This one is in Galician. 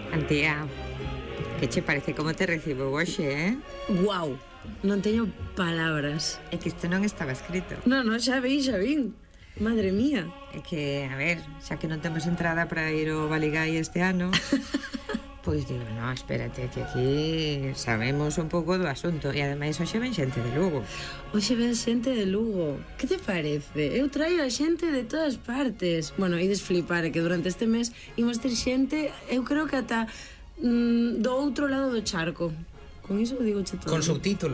Antía, que che parece como te recibo hoxe, Guau, non teño palabras. É que isto non estaba escrito. Non, xa vin. Madre mía. É que, a ver, xa que non temos entrada para ir ao Baligái este ano, pois digo, no, espérate, que aquí sabemos un pouco do asunto. E ademais hoxe ven xente de Lugo. Hoxe ven xente de Lugo. Que te parece? Eu traio a xente de todas partes. Bueno, ides flipar, que durante este mes imos ter xente, eu creo que ata do outro lado do charco. Con iso digo che todo. Con subtítulos.